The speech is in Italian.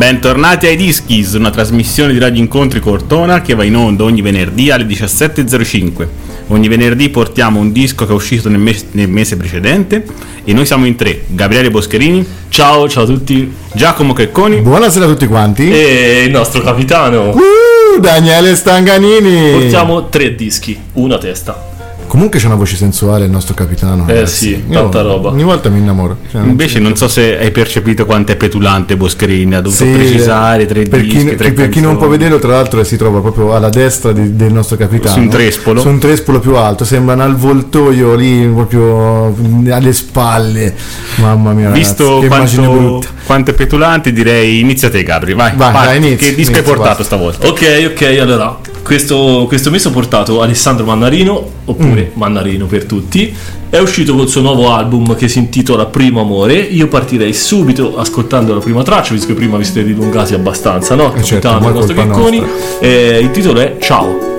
Bentornati ai Dischis, una trasmissione di Radio Incontri Cortona che va in onda ogni venerdì alle 17.05. Ogni venerdì portiamo un disco che è uscito nel mese precedente e noi siamo in tre: Gabriele Boscherini. Ciao a tutti. Giacomo Checconi. Buonasera a tutti quanti. E il nostro capitano Daniele Stanganini. Portiamo 3 dischi, una a testa. Comunque c'è una voce sensuale il nostro capitano. Sì, tanta roba. Ogni volta mi innamoro. Invece non so se hai percepito quanto è petulante Boscherini. Ha dovuto precisare 3 dischi, per chi non può vederlo, tra l'altro si trova proprio alla destra del nostro capitano, su un trespolo più alto. Sembrano al voltoio lì, proprio alle spalle. Mamma mia, visto ragazzi, quanto è petulante, direi inizia te, Gabri. Vai, inizia, che disco hai portato stavolta? Ok, allora questo mese ho portato Alessandro Mannarino, oppure Mannarino per tutti. È uscito col suo nuovo album che si intitola Primo Amore. Io partirei subito ascoltando la prima traccia, visto che prima vi siete dilungati abbastanza, no? Certo, il nostro Checconi. Il titolo è Ciao.